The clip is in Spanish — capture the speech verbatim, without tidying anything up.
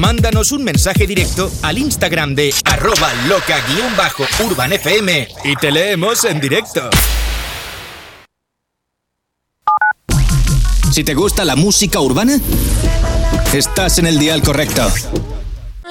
Mándanos un mensaje directo al Instagram de arroba loca-urbanfm y te leemos en directo. Si te gusta la música urbana, estás en el dial correcto.